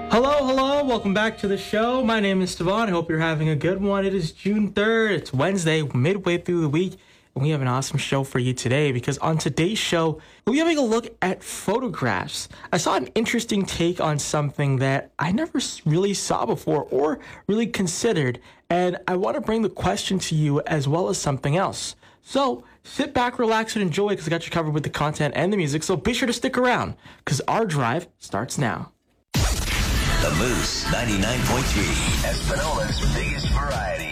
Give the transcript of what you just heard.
Hello, welcome back to the show. My name is Devon. I hope you're having a good one. It is June 3rd. It's Wednesday, midway through the week, and we have an awesome show for you today because on today's show, we'll be having a look at photographs. I saw an interesting take on something that I never really saw before or really considered, and I want to bring the question to you as well as something else. So sit back, relax, and enjoy because I got you covered with the content and the music, so be sure to stick around because our drive starts now. The Moose 99.3, Espanola's biggest variety.